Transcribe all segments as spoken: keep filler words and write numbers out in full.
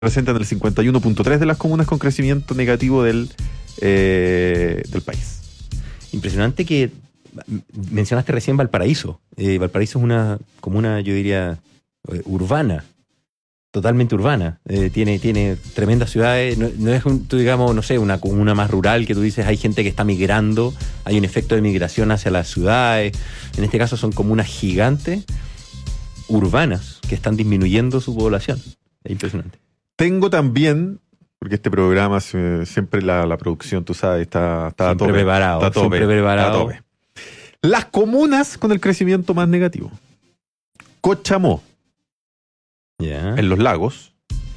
representan el cincuenta y uno punto tres de las comunas con crecimiento negativo del, eh, del país. Impresionante que mencionaste recién Valparaíso. Eh, Valparaíso es una comuna, yo diría, eh, urbana, totalmente urbana. Eh, tiene, tiene tremendas ciudades. No, no es, un, tú digamos, no sé, una comuna más rural que tú dices, hay gente que está migrando, hay un efecto de migración hacia las ciudades. En este caso son comunas gigantes, urbanas, que están disminuyendo su población. Es impresionante. Tengo también, porque este programa siempre la, la producción, tú sabes, está, está siempre a tope. Preparado, está a tope, siempre preparado. Está a tope. Las comunas con el crecimiento más negativo. Cochamó, yeah. en los lagos,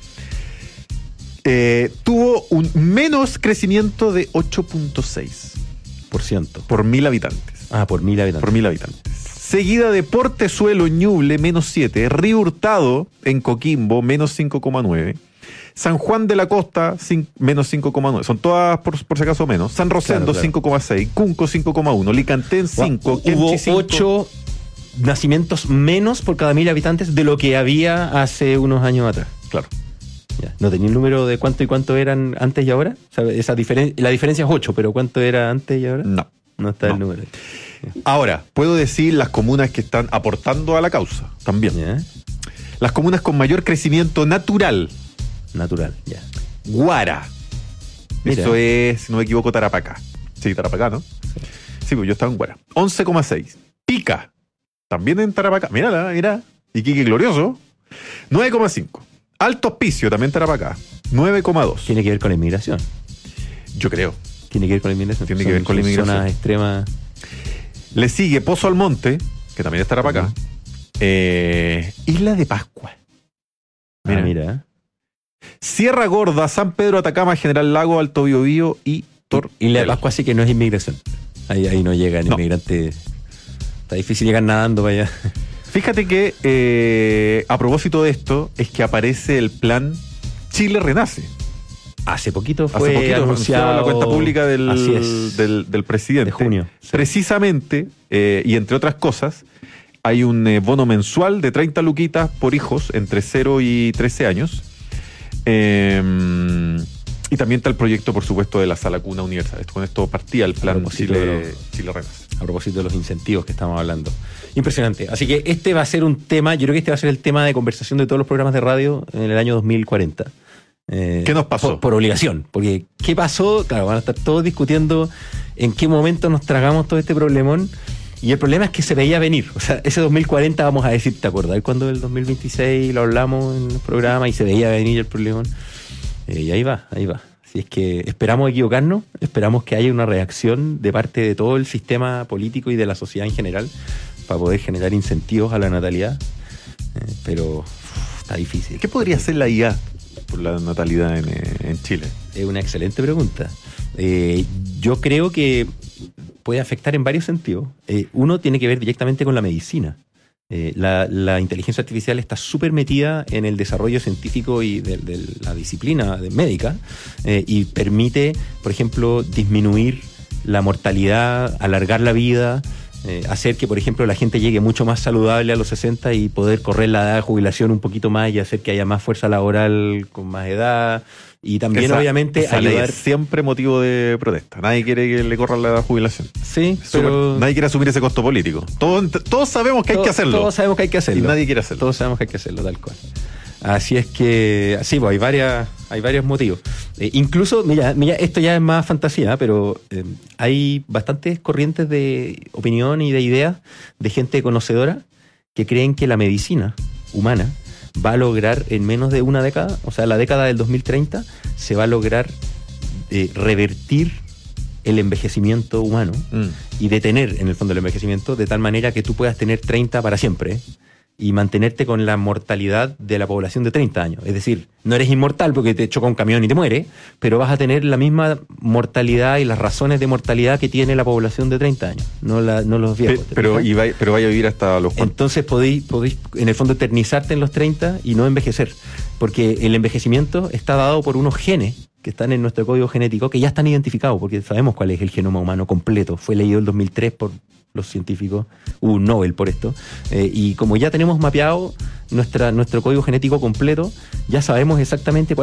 eh, tuvo un menos crecimiento de ocho punto seis por ciento por mil habitantes. Ah, por mil habitantes. Por mil habitantes. Seguida de Portezuelo, Ñuble, menos siete. Río Hurtado, en Coquimbo, menos cinco coma nueve. San Juan de la Costa, cinco, menos cinco coma nueve. Son todas, por, por si acaso, menos. San Rosendo, claro, claro. cinco coma seis. Cunco, cinco coma uno. Licantén, cinco. Hubo ocho nacimientos menos por cada mil habitantes de lo que había hace unos años atrás. Claro. Ya. ¿No tenía el número de cuánto y cuánto eran antes y ahora? O sea, esa diferen- la diferencia es ocho, pero ¿cuánto era antes y ahora? No. No está no. el número. Ahora, puedo decir las comunas que están aportando a la causa también. ¿Ya? Las comunas con mayor crecimiento natural. Natural, ya. Guara. Mira. Eso es, si no me equivoco, Tarapacá. Sí, Tarapacá, ¿no? Sí, sí, pues yo estaba en Guara. once coma seis. Pica. También en Tarapacá. Mírala, mira. Iquique Glorioso. nueve coma cinco. Alto Hospicio, también Tarapacá. nueve coma dos. Tiene que ver con la inmigración. Yo creo. Tiene que ver con la inmigración. Tiene son, que ver con la inmigración. Zonas extremas. Le sigue Pozo Almonte, que también es Tarapacá. Uh-huh. Eh, Isla de Pascua. Mira, ah, mira. Sierra Gorda, San Pedro, Atacama, General Lago, Alto Biobío y Tortel. Isla de Pascua sí que no es inmigración. Ahí, ahí no llegan no. inmigrantes. Está difícil llegar nadando para allá. Fíjate que eh, a propósito de esto es que aparece el plan Chile Renace. Hace poquito fue Hace poquito anunciado la cuenta pública del, del, del presidente. De junio. Sí. Precisamente, eh, y entre otras cosas, hay un eh, bono mensual de treinta luquitas por hijos entre cero y trece años. Eh, y también está el proyecto, por supuesto, de la Sala Cuna Universal. Con esto partía el plan Chile, los, Chile Renace. A propósito de los incentivos que estamos hablando. Impresionante. Así que este va a ser un tema, yo creo que este va a ser el tema de conversación de todos los programas de radio en el año dos mil cuarenta. Eh, ¿Qué nos pasó? Por, por obligación. Porque ¿qué pasó? Claro, van a estar todos discutiendo en qué momento nos tragamos todo este problemón. Y el problema es que se veía venir. O sea, ese dos mil cuarenta, vamos a decir, ¿te acordás cuando el dos mil veintiséis lo hablamos en el programa y se veía venir el problemón? Eh, y ahí va, ahí va. Así es que esperamos equivocarnos, esperamos que haya una reacción de parte de todo el sistema político y de la sociedad en general para poder generar incentivos a la natalidad. Eh, pero uf, está difícil. ¿Qué podría hacer la I A por la natalidad en, en Chile? Es una excelente pregunta. Eh, yo creo que puede afectar en varios sentidos. Eh, uno tiene que ver directamente con la medicina. Eh, la, la inteligencia artificial está súper metida en el desarrollo científico y de, de la disciplina de médica eh, y permite, por ejemplo, disminuir la mortalidad, alargar la vida, eh, hacer que, por ejemplo, la gente llegue mucho más saludable a los sesenta y poder correr la edad de jubilación un poquito más y hacer que haya más fuerza laboral con más edad. Y también, esa, obviamente, esa ayudar. Es siempre motivo de protesta. Nadie quiere que le corran la edad de jubilación. Sí, Super, pero nadie quiere asumir ese costo político. Todos, todos sabemos que todo, hay que hacerlo. Todos sabemos que hay que hacerlo. Y nadie quiere hacerlo. Todos sabemos que hay que hacerlo, tal cual. Así es que, sí, pues hay varias, hay varios motivos. Eh, incluso, mira, mira, esto ya es más fantasía, pero eh, hay bastantes corrientes de opinión y de ideas de gente conocedora que creen que la medicina humana va a lograr en menos de una década, o sea, la década del dos mil treinta, se va a lograr eh, revertir el envejecimiento humano mm. y detener, en el fondo, el envejecimiento de tal manera que tú puedas tener treinta para siempre y mantenerte con la mortalidad de la población de treinta años. Es decir, no eres inmortal porque te choca un camión y te muere, pero vas a tener la misma mortalidad y las razones de mortalidad que tiene la población de treinta años, no, la, no los viejos. Pe- pero, y va, pero vaya a vivir hasta los cuantos. Entonces podéis, podéis, en el fondo, eternizarte en los treinta y no envejecer, porque el envejecimiento está dado por unos genes que están en nuestro código genético, que ya están identificados, porque sabemos cuál es el genoma humano completo. Fue leído el dos mil tres por los científicos, hubo un Nobel por esto, eh, y como ya tenemos mapeado nuestra, nuestro código genético completo, ya sabemos exactamente